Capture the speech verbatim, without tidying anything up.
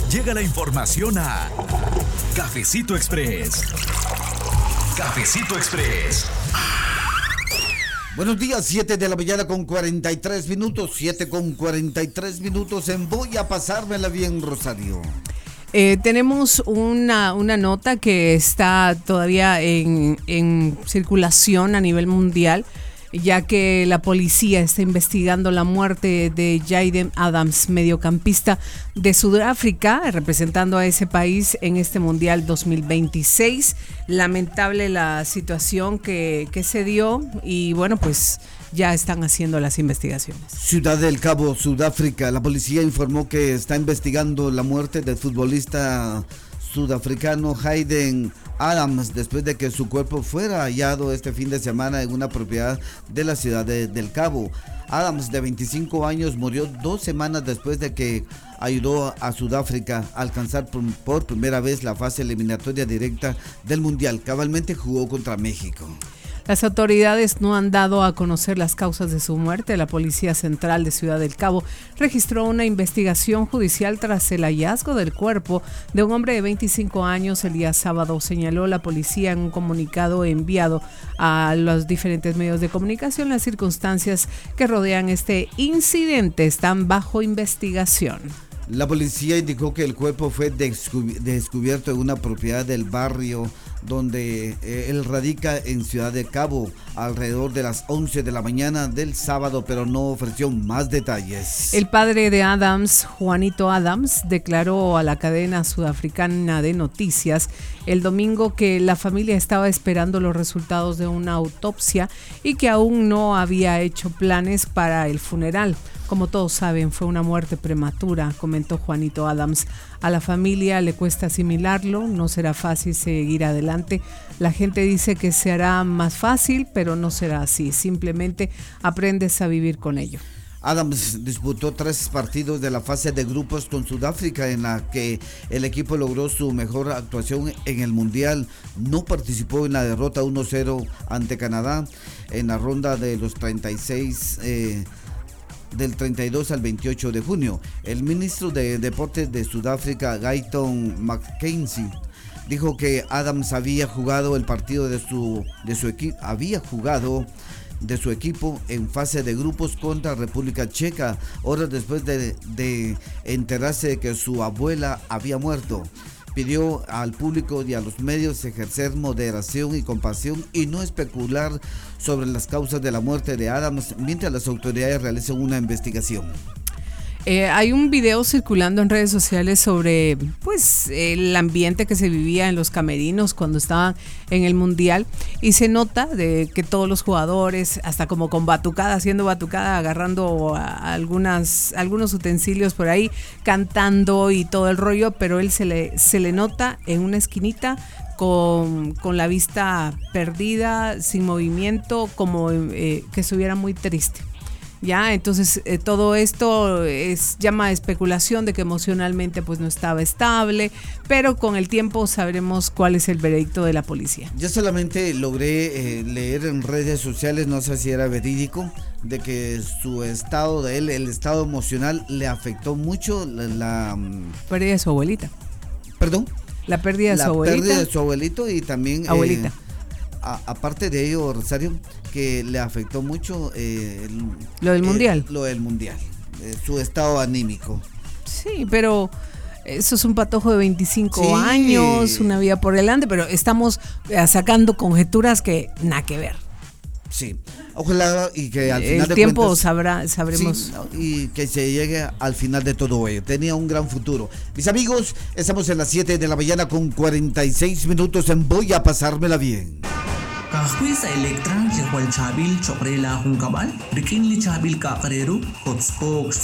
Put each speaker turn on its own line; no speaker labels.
Llega la información a Cafecito Express. Cafecito Express.
Buenos días, siete de la mañana con cuarenta y tres minutos, siete con cuarenta y tres minutos en Voy a pasármela bien, Rosario.
Eh, tenemos una, una nota que está todavía en, en circulación a nivel mundial, ya que la policía está investigando la muerte de Jaden Adams, mediocampista de Sudáfrica, representando a ese país en este Mundial dos mil veintiséis. Lamentable la situación que, que se dio y bueno, pues ya están haciendo las investigaciones.
Ciudad del Cabo, Sudáfrica. La policía informó que está investigando la muerte del futbolista sudafricano Jaden Adams después de que su cuerpo fuera hallado este fin de semana en una propiedad de la ciudad de, del Cabo. Adams, de veinticinco años, murió dos semanas después de que ayudó a Sudáfrica a alcanzar por, por primera vez la fase eliminatoria directa del Mundial. Cabalmente jugó contra México.
Las autoridades no han dado a conocer las causas de su muerte. La Policía Central de Ciudad del Cabo registró una investigación judicial tras el hallazgo del cuerpo de un hombre de veinticinco años el día sábado, señaló la policía en un comunicado enviado a los diferentes medios de comunicación. Las circunstancias que rodean este incidente están bajo investigación.
La policía indicó que el cuerpo fue descubi- descubierto en una propiedad del barrio donde eh, él radica en Ciudad del Cabo alrededor de las once de la mañana del sábado, pero no ofreció más detalles.
El padre de Adams, Juanito Adams, declaró a la cadena sudafricana de noticias el domingo que la familia estaba esperando los resultados de una autopsia y que aún no había hecho planes para el funeral. Como todos saben, fue una muerte prematura, comentó Juanito Adams. A la familia le cuesta asimilarlo, no será fácil seguir adelante. La gente dice que se hará más fácil, pero no será así. Simplemente aprendes a vivir con ello.
Adams disputó tres partidos de la fase de grupos con Sudáfrica, en la que el equipo logró su mejor actuación en el Mundial. No participó en la derrota uno cero ante Canadá en la ronda de los treinta y seis eh, del treinta y dos al veintiocho de junio. El ministro de Deportes de Sudáfrica, Gayton Mackenzie, dijo que Adams había jugado el partido de su de su equipo, había jugado de su equipo en fase de grupos contra República Checa, horas después de, de enterarse de que su abuela había muerto. Pidió al público y a los medios ejercer moderación y compasión y no especular sobre las causas de la muerte de Adams mientras las autoridades realizan una investigación.
Eh, hay un video circulando en redes sociales sobre pues el ambiente que se vivía en los camerinos cuando estaban en el Mundial y se nota de que todos los jugadores, hasta como con batucada, haciendo batucada, agarrando a algunas, algunos utensilios por ahí, cantando y todo el rollo, pero él se le, se le nota en una esquinita con, con la vista perdida, sin movimiento, como eh, que estuviera muy triste. Ya, entonces eh, todo esto es llama a especulación de que emocionalmente pues no estaba estable, pero con el tiempo sabremos cuál es el veredicto de la policía.
Yo solamente logré eh, leer en redes sociales, no sé si era verídico, de que su estado de él, el estado emocional le afectó mucho la, la
pérdida de su abuelita.
¿Perdón?
La pérdida de
la
su abuelita. La
pérdida de su abuelito y también
abuelita.
Eh, A, aparte de ello, Rosario, que le afectó mucho eh, el,
lo del
eh,
mundial.
Lo del mundial, eh, su estado anímico.
Sí, pero eso es un patojo de veinticinco
sí.
años, una vida por delante, pero estamos sacando conjeturas que nada que ver.
Sí, ojalá y que al
el
final de
tiempo
cuentas,
sabrá, sabremos.
Sí, y que se llegue al final de todo ello. Tenía un gran futuro. Mis amigos, estamos en las siete de la mañana con cuarenta y seis minutos en Voy a pasármela bien.
Kahwi sa Electra, Lehwal Chabil, Chokrela Hungkabal, Rikin Li Chabil Kakareru, Hotskok,